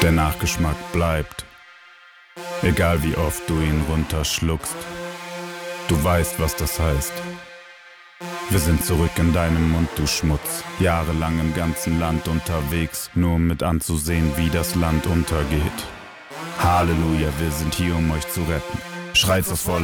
Der Nachgeschmack bleibt, egal wie oft du ihn runterschluckst. Du weißt, was das heißt. Wir sind zurück in deinem Mund, du Schmutz. Jahrelang im ganzen Land unterwegs, nur um mit anzusehen, wie das Land untergeht. Halleluja, wir sind hier, um euch zu retten. Schreit's aus voller